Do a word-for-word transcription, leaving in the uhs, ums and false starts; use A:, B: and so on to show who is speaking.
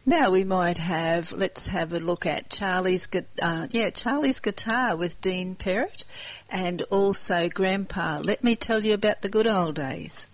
A: Now we might have, let's have a look at Charlie's, gu- uh, yeah, Charlie's Guitar with Dean Perrott, and also Grandpa, Let Me Tell You About the Good Old Days.